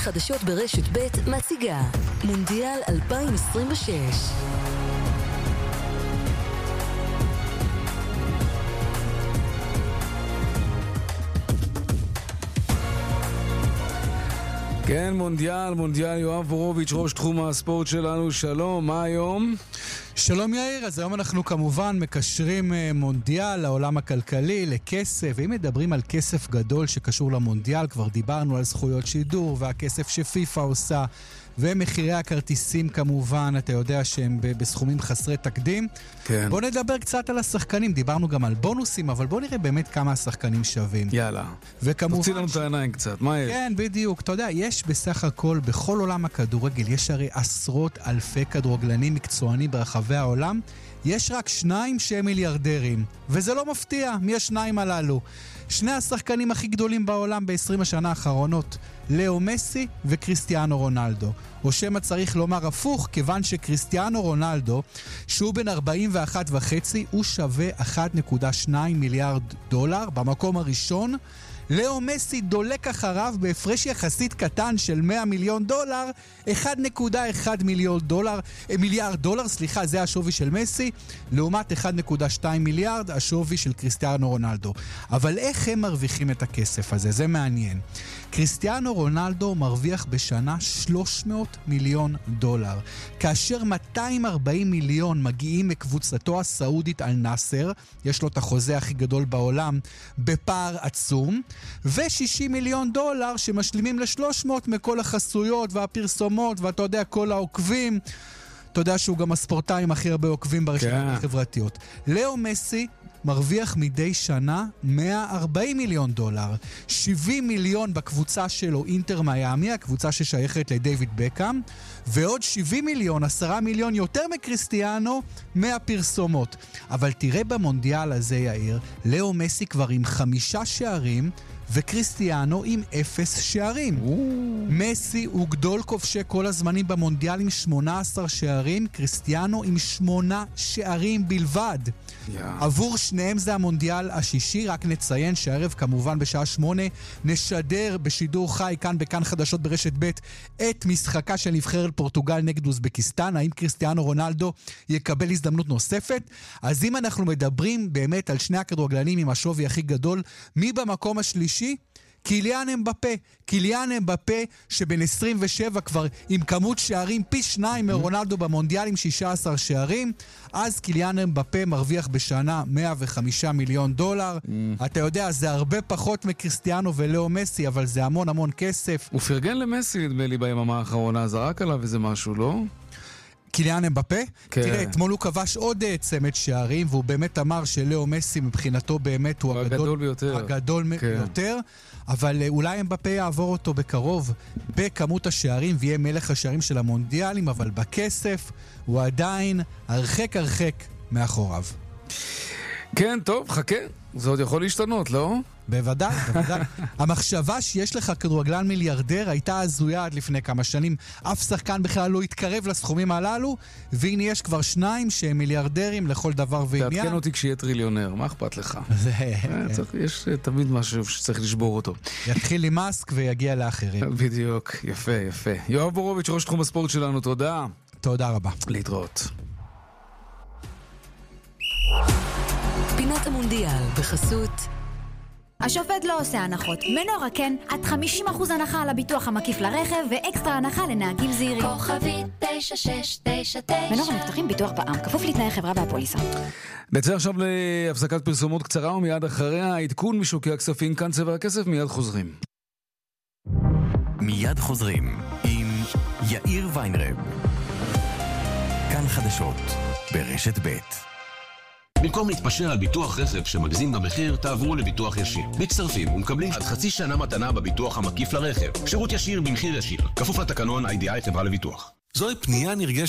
חדשות ברשת ב' מציגה מונדיאל 2026. כן, מונדיאל, יואב בורוביץ', ראש תחום הספורט שלנו, שלום, מה היום? שלום יאיר, אז היום אנחנו כמובן מקשרים מונדיאל לעולם הכלכלי, לכסף, ואם מדברים על כסף גדול שקשור למונדיאל, כבר דיברנו על זכויות שידור והכסף שפיפה עושה, ומחירי הכרטיסים כמובן, אתה יודע שהם בסכומים חסרי תקדים. כן. בוא נדבר קצת על השחקנים, דיברנו גם על בונוסים, אבל בוא נראה באמת כמה השחקנים שווים. יאללה, תוציא לנו את העיניים קצת, מה יש? כן, בדיוק, אתה יודע, יש בסך הכל, בכל עולם הכדורגל, יש הרי עשרות אלפי כדורגלנים מקצוענים ברחבי העולם, יש רק 2 שהם מיליארדרים, וזה לא מפתיע, מי השניים הללו? 2 השחקנים הכי גדולים בעולם ב-20 השנה האחרונות, לאו מסי וקריסטיאנו רונלדו. או שמה צריך לומר הפוך, כיוון שקריסטיאנו רונלדו, שהוא בן 41.5, הוא שווה 1.2 מיליארד דולר במקום הראשון. לאו מסי דולק אחריו בהפרש יחסית קטן של 100 מיליון דולר, 1.1 מיליארד דולר, סליחה, זה השווי של מסי, לעומת 1.2 מיליארד, השווי של קריסטיאנו רונלדו. אבל איך הם מרוויחים את הכסף הזה? זה מעניין. קריסטיאנו רונלדו מרוויח בשנה 300 מיליון דולר, כאשר 240 מיליון מגיעים מקבוצתו הסעודית אל נאסר, יש לו את החוזה הכי גדול בעולם, בפער עצום, ו-60 מיליון דולר שמשלימים ל-300 מכל החסויות והפרסומות, ואתה יודע, כל העוקבים, אתה יודע שהוא גם הספורטאי עם הכי הרבה עוקבים ברשתות החברתיות. לאו מסי מרוויח מדי שנה 140 מיליון דולר, 70 מיליון בקבוצה שלו אינטר מיאמי, הקבוצה ששייכת לדיוויד בקאם, ועוד 70 מיליון, 10 מיליון יותר מקריסטיאנו מהפרסומות. אבל תראה במונדיאל הזה יאיר, לאו מסי כבר עם 5 שערים, וקריסטיאנו עם 0 שערים. מסי הוא גדול כובשי כל הזמנים במונדיאל עם 18 שערים, קריסטיאנו עם 8 שערים בלבד. עבור שניהם זה המונדיאל השישי, רק נציין שהערב כמובן בשעה 8 נשדר בשידור חי כאן בכאן חדשות ברשת ב' את משחקה של נבחרת פורטוגל נגד אוזבקיסטן, האם קריסטיאנו רונלדו יקבל הזדמנות נוספת? אז אם אנחנו מדברים באמת על 2 הכדורגלנים עם השווי הכי גדול, מי במקום השלישי? קיליאן אמבפה שבן 27 כבר עם כמות שערים פי 2 מרונלדו במונדיאל עם 16 שערים. אז קיליאן אמבפה מרוויח בשנה 105 מיליון דולר. אתה יודע, זה הרבה פחות מקריסטיאנו ולאו מסי, אבל זה המון המון כסף. הוא פרגן למסי, נדמה לי, ביממה האחרונה, זרק עליו איזה משהו, לא? קיליאן אמבפה? כן. תראה, אתמול הוא כבש עוד צמד שערים, והוא באמת אמר שלאו מסי מבחינתו באמת הוא הגדול ביותר, אבל אולי אמבפה יעבור אותו בקרוב בכמות השערים ויהיה מלך השערים של המונדיאלים, אבל בכסף הוא עדיין הרחק מאחוריו. כן, טוב, חכה. זה עוד יכול להשתנות, לא? בוודאי. המחשבה שיש לך כדורגלן מיליארדר הייתה הזויה עד לפני כמה שנים. אף שחקן בכלל לא התקרב לסכומים הללו, והנה יש כבר 2 שהם מיליארדרים לכל דבר ועניין. תעדכן אותי כשיהיה טריליונר, מה אכפת לך? יש תמיד משהו שצריך לשבור אותו. יתחיל עם מאסק ויגיע לאחרים. בדיוק, יפה. יואב בורוביץ', ראש תחום הספורט שלנו, תודה. תודה רבה. להתראות. פינת המונדיאל בחסות השופט לא עושה הנחות. מנורה כן, עד 50% הנחה על הביטוח המקיף לרכב ואקסטרה הנחה לנהגים זהירים. כוכבית 9699. מנורה מבטחים ביטוח בע"מ, כפוף לתנאי חברה והפוליסה. נצא עכשיו להפסקת פרסומות קצרה ומיד אחריה העדכון משוקי הכספים. כאן צבע הכסף, מיד חוזרים. מיד חוזרים עם יאיר ויינרב. כאן חדשות ברשת ב'. במקום להתפשר על ביטוח רכב שמגזים במחיר, תעברו לביטוח ישיר. מצטרפים ומקבלים עד חצי שנה מתנה בביטוח המקיף לרכב. שירות ישיר במחיר ישיר. כפוף לתקנון IDI חברה לביטוח. זוהי פנייה נרגשת